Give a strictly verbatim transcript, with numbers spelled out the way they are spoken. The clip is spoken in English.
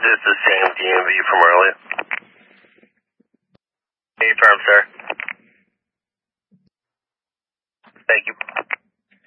This is Sam D M V from earlier. Hey, firm, sir. Thank you.